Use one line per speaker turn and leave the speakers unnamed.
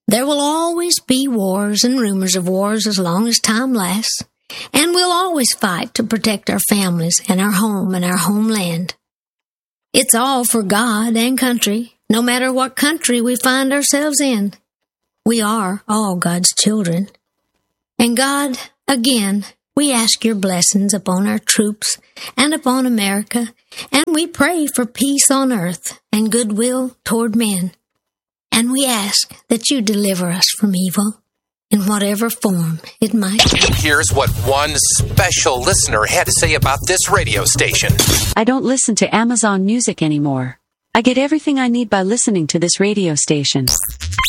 There will always be wars and rumors of wars as long as time lasts, and we'll always fight to protect our families and our home and our homeland. It's all for God and country, no matter what country we find ourselves in. We are all God's children. And God, again, we ask your blessings upon our troops and upon America, and we pray for peace on earth and goodwill toward men. And we ask that you deliver us from evil in whatever form it might be.
Here's what one special listener had to say about this radio station.
I don't listen to Amazon Music anymore. I get everything I need by listening to this radio station.